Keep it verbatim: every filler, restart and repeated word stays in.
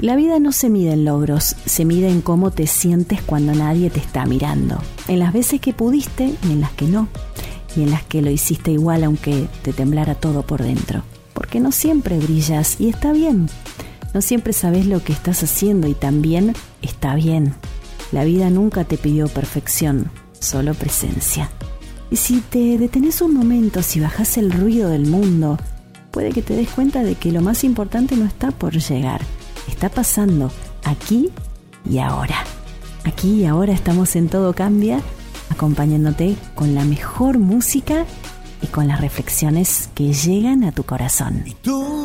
La vida no se mide en logros, se mide en cómo te sientes cuando nadie te está mirando. En las veces que pudiste y en las que no. Y en las que lo hiciste igual aunque te temblara todo por dentro. Porque no siempre brillas y está bien. No siempre sabes lo que estás haciendo y también está bien. La vida nunca te pidió perfección, solo presencia. Y si te detenés un momento, si bajás el ruido del mundo, puede que te des cuenta de que lo más importante no está por llegar. Está pasando aquí y ahora. Aquí y ahora estamos en Todo Cambia, acompañándote con la mejor música y con las reflexiones que llegan a tu corazón.